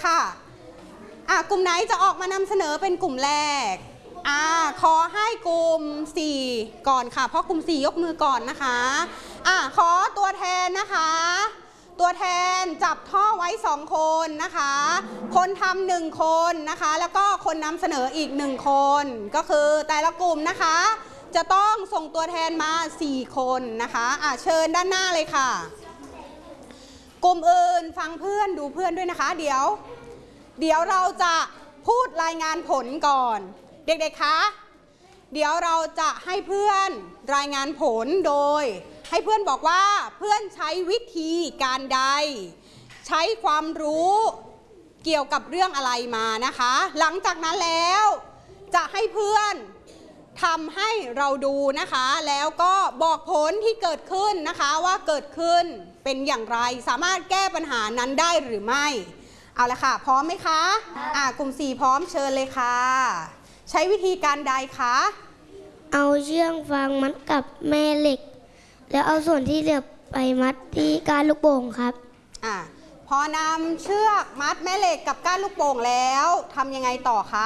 ค่ะกลุ่มไหนจะออกมานำเสนอเป็นกลุ่มแรกขอให้กลุ่ม4ก่อนค่ะเพราะกลุ่ม4ยกมือก่อนนะคะขอตัวแทนนะคะตัวแทนจับท่อไว้2คนนะคะคนทำ1คนนะคะแล้วก็คนนำเสนออีก1คนก็คือแต่ละกลุ่มนะคะจะต้องส่งตัวแทนมา4คนนะคะเชิญด้านหน้าเลยค่ะกลุ่มอื่นฟังเพื่อนดูเพื่อนด้วยนะคะเดี๋ยวเราจะพูดรายงานผลก่อนเด็กๆคะเดี๋ยวเราจะให้เพื่อนรายงานผลโดยให้เพื่อนบอกว่าเพื่อนใช้วิธีการใดใช้ความรู้เกี่ยวกับเรื่องอะไรมานะคะหลังจากนั้นแล้วจะให้เพื่อนทำให้เราดูนะคะแล้วก็บอกผลที่เกิดขึ้นนะคะว่าเกิดขึ้นเป็นอย่างไรสามารถแก้ปัญหานั้นได้หรือไม่เอาละค่ะพร้อมไหมคะกลุ่ม4พร้อมเชิญเลยค่ะใช้วิธีการใดคะเอาเชือกฟางมัดกับแม่เหล็กแล้วเอาส่วนที่เหลือไปมัดที่ก้านลูกโป่งครับพอนำเชือกมัดแม่เหล็กกับก้านลูกโป่งแล้วทำยังไงต่อคะ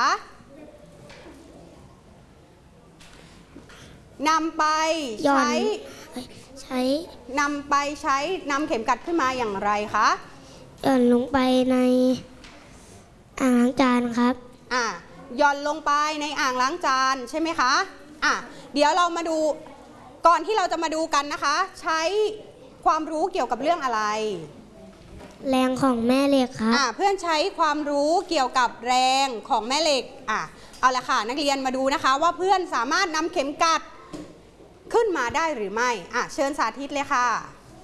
นำไปใช้นำเข็มกัดขึ้นมาอย่างไรคะหย่อนลงไปในอ่างล้างจานครับหย่อนลงไปในอ่างล้างจานใช่ไหมคะเดี๋ยวเรามาดูก่อนที่เราจะมาดูกันนะคะใช้ความรู้เกี่ยวกับเรื่องอะไรแรงของแม่เหล็กครับเพื่อนใช้ความรู้เกี่ยวกับแรงของแม่เหล็กเอาละค่ะนักเรียนมาดูนะคะว่าเพื่อนสามารถนำเข็มกัดขึ้นมาได้หรือไม่เชิญสาธิตเลยค่ะ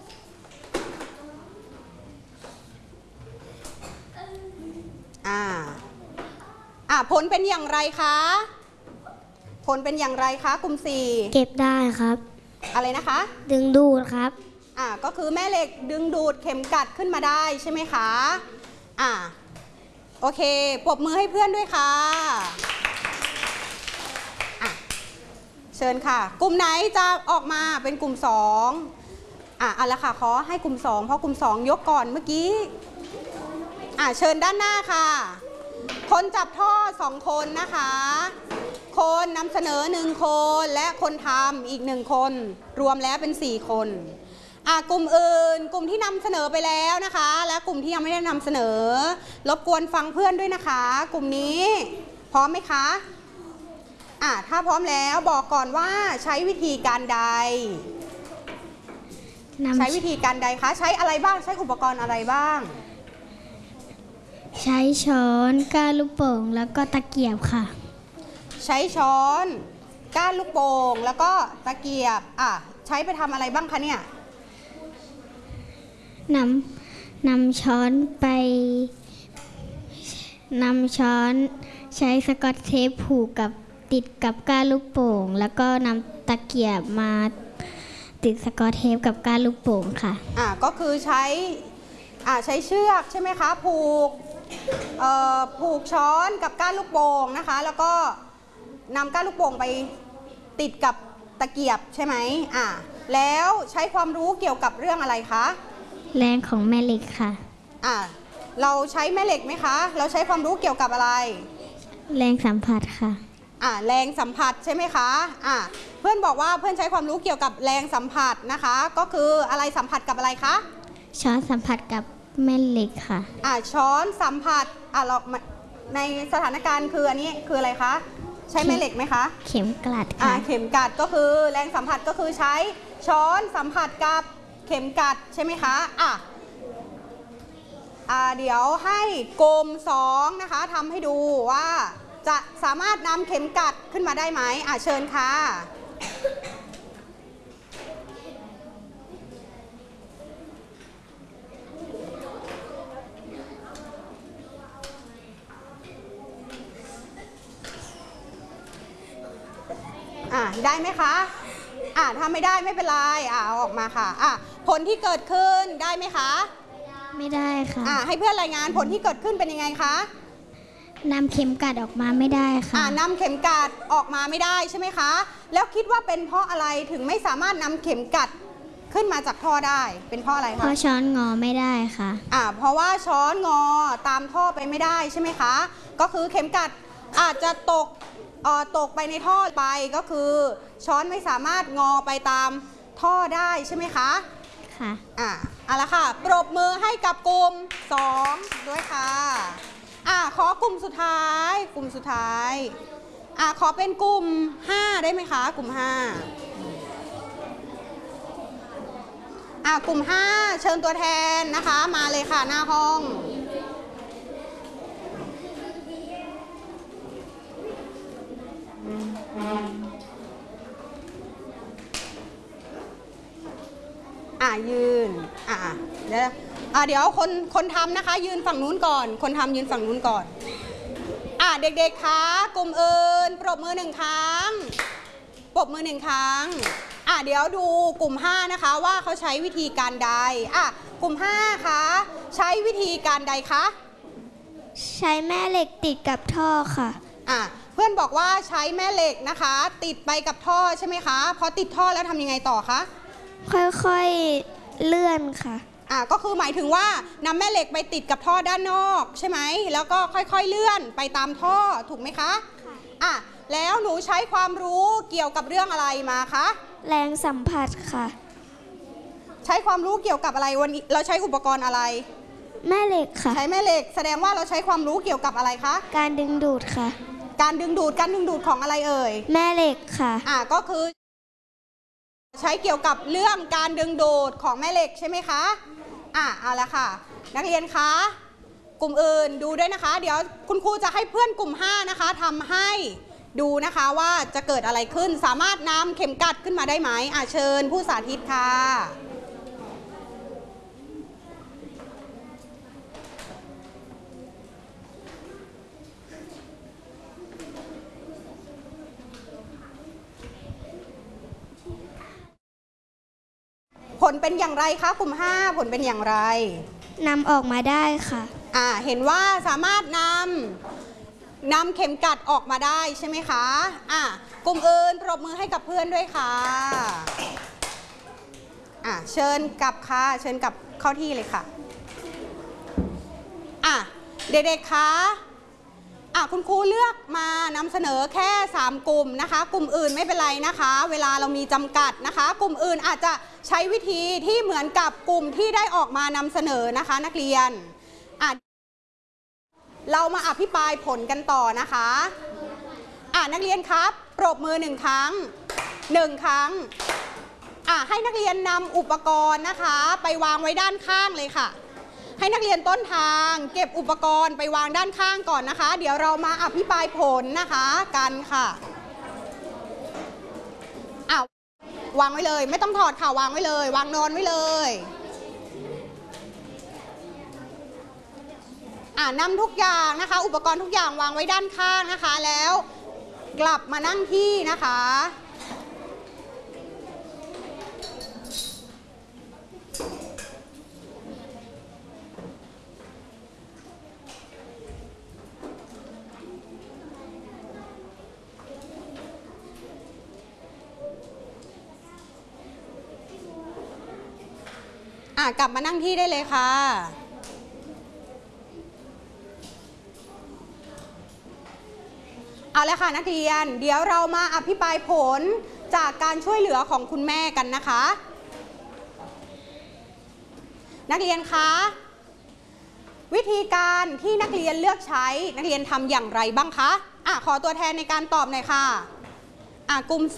ผลเป็นอย่างไรคะผลเป็นอย่างไรคะกลุ่ม4 เก็บได้ครับอะไรนะคะดึงดูดครับก็คือแม่เหล็กดึงดูดเข็มกัดขึ้นมาได้ใช่ไหมคะโอเคปรบมือให้เพื่อนด้วยค่ะเชิญค่ะกลุ่มไหนจะออกมาเป็นกลุ่ม2เอาละค่ะขอให้กลุ่ม2เพราะกลุ่ม2ยกก่อนเมื่อกี้เชิญด้านหน้าค่ะคนจับท่อ2คนนะคะคนนำเสนอ1คนและคนทำอีก1คนรวมแล้วเป็น4คนกลุ่มอื่นกลุ่มที่นำเสนอไปแล้วนะคะและกลุ่มที่ยังไม่ได้นำเสนอรบกวนฟังเพื่อนด้วยนะคะกลุ่มนี้พร้อมไหมคะถ้าพร้อมแล้วบอกก่อนว่าใช้วิธีการใดใช้วิธีการใดคะใช้อะไรบ้างใช้อุปกรณ์อะไรบ้างใช้ช้อนก้านลูกโป่งแล้วก็ตะเกียบค่ะใช้ช้อนก้านลูกโป่งแล้วก็ตะเกียบใช้ไปทำอะไรบ้างคะเนี่ยนำช้อนไปใช้สกอตเทปผูกกับติดกับก้านลูกโป่งแล้วก็นำตะเกียบมาติดสกอตเทปกับก้านลูกโป่งค่ะก็คือใช้เชือกใช่ไหมคะผูกช้อนกับก้านลูกโป่งนะคะแล้วก็นำก้านลูกโป่งไปติดกับตะเกียบใช่ไหมแล้วใช้ความรู้เกี่ยวกับเรื่องอะไรคะแรงของแม่เหล็กค่ะเราใช้แม่เหล็กไหมคะเราใช้ความรู้เกี่ยวกับอะไรแรงสัมผัสค่ะแรงสัมผัสใช่ไหมคะเพื่อนบอกว่าเพื่อนใช้ความรู้เกี่ยวกับแรงสัมผัสนะคะก็คืออะไรสัมผัสกับอะไรคะช้อนสัมผัสกับแม่เหล็กค่ะช้อนสัมผัสเราในสถานการณ์คืออันนี้คืออะไรคะใช้แม่เหล็กไหมคะเข็มกลัดค่ะเข็มกลัดก็คือแรงสัมผัสก็คือใช้ช้อนสัมผัสกับเข็มกลัดใช่ไหมคะเดี๋ยวให้กลุ่ม2นะคะทำให้ดูว่าจะสามารถนำเข็มกลัดขึ้นมาได้ไหมเชิญค่ะได้ไหมคะถ้าไม่ได้ไม่เป็นไรเอาออกมาค่ะผลที่เกิดขึ้นได้ไหมคะไม่ได้ค่ะให้เพื่อนรายงานผลที่เกิดขึ้นเป็นยังไงคะนำเข็มกัดออกมาไม่ได้ค่ะนำเข็มกัดออกมาไม่ได้ใช่ไหมคะแล้วคิดว่าเป็นเพราะอะไรถึงไม่สามารถนำเข็มกัดขึ้นมาจากท่อได้เป็นเพราะอะไรเพคะราะช้อนงอไม่ได้ค่ะเพราะว่าช้อนงอตามท่อไปไม่ได้ใช่ไหมคะก็คือเข็มกัดอาจจะตกไปในท่อไปก็คือช้อนไม่สามารถงอไปตามท่อได้ใช่ไหมคะค่ะเอาละค่ะปรบมือให้กับกลุ่ม2ด้วยค่ะขอกลุ่มสุดท้ายขอเป็นกลุ่ม5ได้ไหมคะกลุ่ม5กลุ่ม5เชิญตัวแทนนะคะมาเลยค่ะหน้าห้องยืนเดี๋ยวคนทำนะคะยืนฝั่งนู้นก่อนคนทำยืนฝั่งนู้นก่อนเด็กๆคะกลุ่มอื่นปรบมือ1 ครั้งปรบมือ1 ครั้งเดี๋ยวดูกลุ่ม5นะคะว่าเขาใช้วิธีการใดกลุ่ม5คะใช้วิธีการใดคะใช้แม่เหล็กติดกับท่อค่ะเพื่อนบอกว่าใช้แม่เหล็กนะคะติดไปกับท่อใช่ไหมคะพอติดท่อแล้วทำยังไงต่อคะค่อยๆเลื่อนค่ะก็คือหมายถึงว่านำแม่เหล็กไปติดกับท่อด้านนอกใช่ไหมแล้วก็ค่อยๆเลื่อนไปตามท่อถูกไหมคะค่ะแล้วหนูใช้ความรู้เกี่ยวกับเรื่องอะไรมาคะแรงสัมผัสค่ะใช้ความรู้เกี่ยวกับอะไรวันนี้เราใช้อุปกรณ์อะไรแม่เหล็กค่ะใช้แม่เหล็กแสดงว่าเราใช้ความรู้เกี่ยวกับอะไรคะการดึงดูดค่ะการดึงดูดของอะไรเอ่ยแม่เหล็กค่ะก็คือใช้เกี่ยวกับเรื่องการดึงดูดของแม่เหล็กใช่ไหมคะเอาละค่ะนักเรียนคะกลุ่มอื่นดูด้วยนะคะเดี๋ยวคุณครูจะให้เพื่อนกลุ่ม5นะคะทำให้ดูนะคะว่าจะเกิดอะไรขึ้นสามารถนำเข็มกัดขึ้นมาได้ไหมเชิญผู้สาธิตค่ะผลเป็นอย่างไรคะกลุ่ม5ผลเป็นอย่างไรนำออกมาได้ค่ะเห็นว่าสามารถนำเข็มกัดออกมาได้ใช่ไหมคะกลุ่มอื่นปรบมือให้กับเพื่อนด้วยค่ะเชิญกลับค่ะเชิญกลับเข้าที่เลยค่ะเด็กๆคะคุณครูเลือกมานำเสนอแค่3กลุ่มนะคะกลุ่มอื่นไม่เป็นไรนะคะเวลาเรามีจำกัดนะคะกลุ่มอื่นอาจจะใช้วิธีที่เหมือนกับกลุ่มที่ได้ออกมานำเสนอนะคะนักเรียนเรามาอภิปรายผลกันต่อนะคะนักเรียนครับปรบมือ1 ครั้งให้นักเรียนนำอุปกรณ์นะคะไปวางไว้ด้านข้างเลยค่ะให้นักเรียนต้นทางเก็บอุปกรณ์ไปวางด้านข้างก่อนนะคะเดี๋ยวเรามาอภิปรายผลนะคะกันค่ะวางไว้เลยไม่ต้องถอดค่ะวางไว้เลยวางนอนไว้เลยนำทุกอย่างนะคะอุปกรณ์ทุกอย่างวางไว้ด้านข้างนะคะแล้วกลับมานั่งที่นะคะกลับมานั่งที่ได้เลยค่ะเอาละค่ะนักเรียนเดี๋ยวเรามาอภิปรายผลจากการช่วยเหลือของคุณแม่กันนะคะนักเรียนคะวิธีการที่นักเรียนเลือกใช้นักเรียนทำอย่างไรบ้างคะขอตัวแทนในการตอบหน่อยค่ะกลุ่ม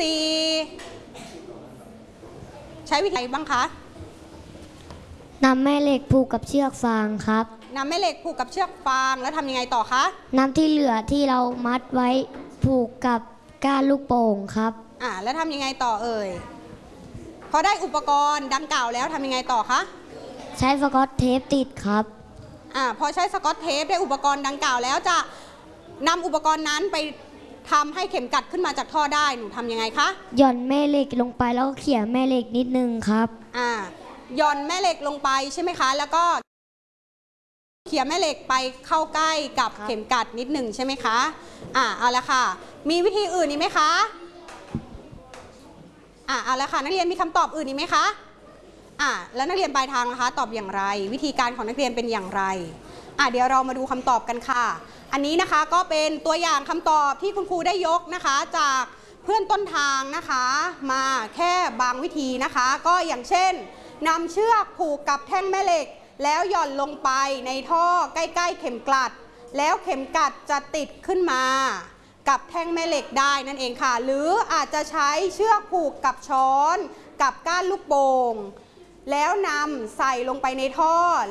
4ใช้วิธีไหนบ้างคะนำแม่เหล็กผูกกับเชือกฟางครับนำแม่เหล็กผูกกับเชือกฟางแล้วทำยังไงต่อคะนำที่เหลือที่เรามัดไว้ผูกกับก้านลูกโป่งครับแล้วทำยังไงต่อเอ่ยพอได้อุปกรณ์ดังกล่าวแล้วทำยังไงต่อคะใช้สกอตเทปติดครับพอใช้สกอตเทปได้อุปกรณ์ดังกล่าวแล้วจะนำอุปกรณ์นั้นไปทำให้เข็มกัดขึ้นมาจากท่อได้หนูทำยังไงคะหย่อนแม่เหล็กลงไปแล้วก็เขี่ยแม่เหล็กนิดนึงครับหย่อนแม่เหล็กลงไปใช่ไหมคะแล้วก็เขี่ยแม่เหล็กไปเข้าใกล้กับเข็มกัดนิดหนึ่งใช่ไหมคะเอาละค่ะมีวิธีอื่นอีกไหมคะเอาละค่ะนักเรียนมีคำตอบอื่นอีกไหมคะแล้วนักเรียนปลายทางนะคะตอบอย่างไรวิธีการของนักเรียนเป็นอย่างไรเดี๋ยวเรามาดูคำตอบกันค่ะอันนี้นะคะก็เป็นตัวอย่างคำตอบที่คุณครูได้ยกนะคะจากเพื่อนต้นทางนะคะมาแค่บางวิธีนะคะก็อย่างเช่นนำเชือกผูกกับแท่งแม่เหล็กแล้วหย่อนลงไปในท่อใกล้ๆเข็มกลัดแล้วเข็มกลัดจะติดขึ้นมากับแท่งแม่เหล็กได้นั่นเองค่ะหรืออาจจะใช้เชือกผูกกับช้อนกับก้านลูกโป่งแล้วนำใส่ลงไปในท่อ